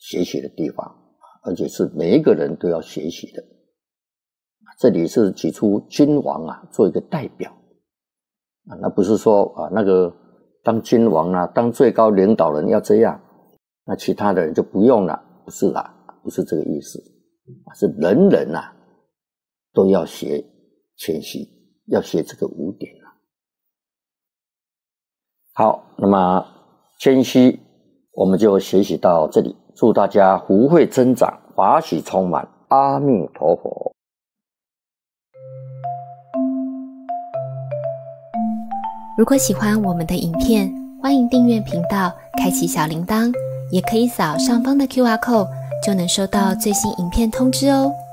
学习的地方，而且是每一个人都要学习的。这里是举出君王啊做一个代表啊，那不是说啊那个当君王啊当最高领导人要这样，那其他的人就不用了，不是啦，不是这个意思，是人人啊都要学谦虚，要学这个5点啊。好，那么谦虚我们就学习到这里，祝大家福慧增长，法喜充满，阿弥陀佛。 如果喜欢我们的影片，欢迎订阅频道，开启小铃铛，也可以扫上方的 QR code，就能收到最新影片通知哦。